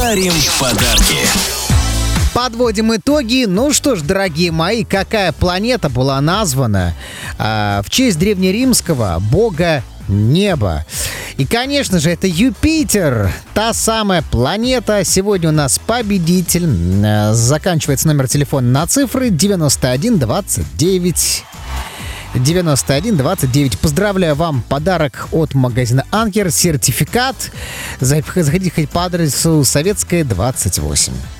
дарим подарки. Подводим итоги. Ну что ж, дорогие мои, какая планета была названа в честь древнеримского бога неба? И, конечно же, это Юпитер, та самая планета. Сегодня у нас победитель. Заканчивается номер телефона на цифры 9129. 9129. Поздравляю, вам подарок от магазина Анкер. Сертификат. Заходите по адресу Советская, 28.